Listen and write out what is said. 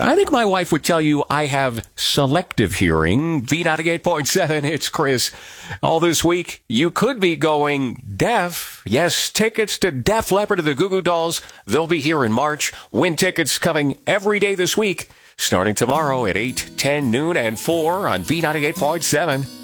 I think my wife would tell you I have selective hearing. V98.7, it's Chris. All this week, you could be going deaf. Yes, tickets to Def Leppard to the Goo Goo Dolls. They'll be here in March. Win tickets coming every day this week, starting tomorrow at 8, 10, noon, and 4 on V98.7.